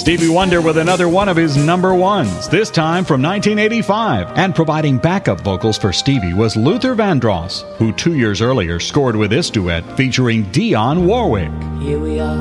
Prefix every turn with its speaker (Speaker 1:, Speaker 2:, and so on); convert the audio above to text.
Speaker 1: Stevie Wonder with another one of his number ones, this time from 1985. And providing backup vocals for Stevie was Luther Vandross, who 2 years earlier scored with this duet featuring Dionne Warwick.
Speaker 2: Here we are,